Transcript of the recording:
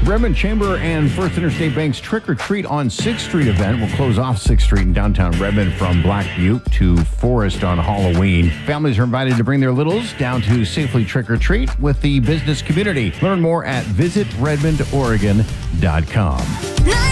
Redmond Chamber and First Interstate Bank's Trick or Treat on 6th Street event will close off 6th Street in downtown Redmond from Black Butte to Forest on Halloween. Families are invited to bring their littles down to safely trick or treat with the business community. Learn more at visitredmondoregon.com.